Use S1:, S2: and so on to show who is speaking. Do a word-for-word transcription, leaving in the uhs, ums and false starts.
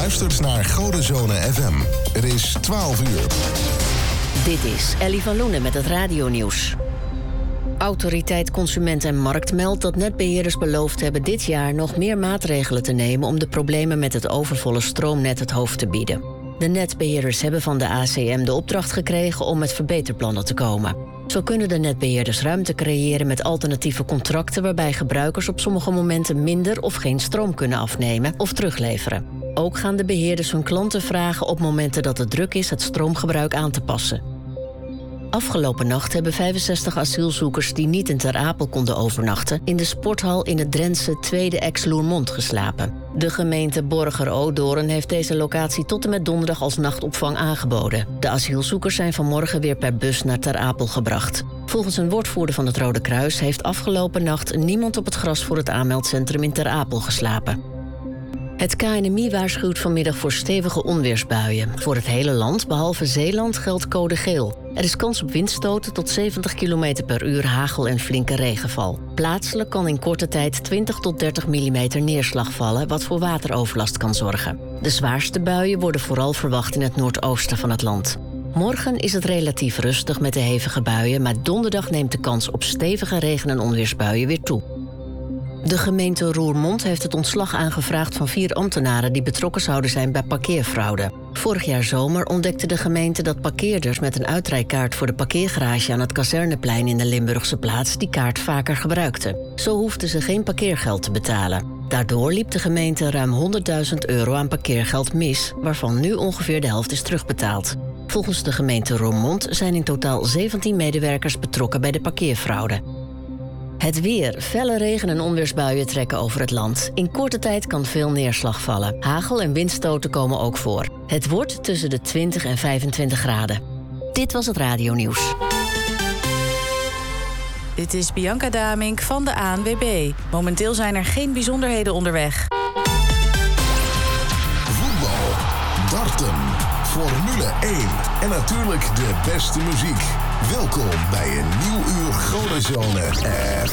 S1: luistert naar Godenzone F M. Het is twaalf uur.
S2: Dit is Ellie van Loenen met het radionieuws. Autoriteit Consument en Markt meldt dat netbeheerders beloofd hebben dit jaar nog meer maatregelen te nemen om de problemen met het overvolle stroomnet het hoofd te bieden. De netbeheerders hebben van de A C M de opdracht gekregen om met verbeterplannen te komen. Zo kunnen de netbeheerders ruimte creëren met alternatieve contracten waarbij gebruikers op sommige momenten minder of geen stroom kunnen afnemen of terugleveren. Ook gaan de beheerders hun klanten vragen op momenten dat het druk is het stroomgebruik aan te passen. Afgelopen nacht hebben vijfenzestig asielzoekers die niet in Ter Apel konden overnachten in de sporthal in het Drentse Tweede Ex-Loermond geslapen. De gemeente Borger-Odoorn heeft deze locatie tot en met donderdag als nachtopvang aangeboden. De asielzoekers zijn vanmorgen weer per bus naar Ter Apel gebracht. Volgens een woordvoerder van het Rode Kruis heeft afgelopen nacht niemand op het gras voor het aanmeldcentrum in Ter Apel geslapen. Het K N M I waarschuwt vanmiddag voor stevige onweersbuien. Voor het hele land, behalve Zeeland, geldt code geel. Er is kans op windstoten tot zeventig kilometer per uur, hagel en flinke regenval. Plaatselijk kan in korte tijd twintig tot dertig millimeter neerslag vallen, wat voor wateroverlast kan zorgen. De zwaarste buien worden vooral verwacht in het noordoosten van het land. Morgen is het relatief rustig met de hevige buien, maar donderdag neemt de kans op stevige regen- en onweersbuien weer toe. De gemeente Roermond heeft het ontslag aangevraagd van vier ambtenaren die betrokken zouden zijn bij parkeerfraude. Vorig jaar zomer ontdekte de gemeente dat parkeerders met een uitrijkaart voor de parkeergarage aan het Kazerneplein in de Limburgse plaats die kaart vaker gebruikten. Zo hoefden ze geen parkeergeld te betalen. Daardoor liep de gemeente ruim honderdduizend euro aan parkeergeld mis, waarvan nu ongeveer de helft is terugbetaald. Volgens de gemeente Roermond zijn in totaal zeventien medewerkers betrokken bij de parkeerfraude. Het weer. Felle regen- en onweersbuien trekken over het land. In korte tijd kan veel neerslag vallen. Hagel en windstoten komen ook voor. Het wordt tussen de twintig en vijfentwintig graden. Dit was het radionieuws.
S3: Dit is Bianca Damink van de A N W B. Momenteel zijn er geen bijzonderheden onderweg.
S1: Voetbal, darten, Formule één en natuurlijk de beste muziek. Welkom bij een nieuw uur Godenzone F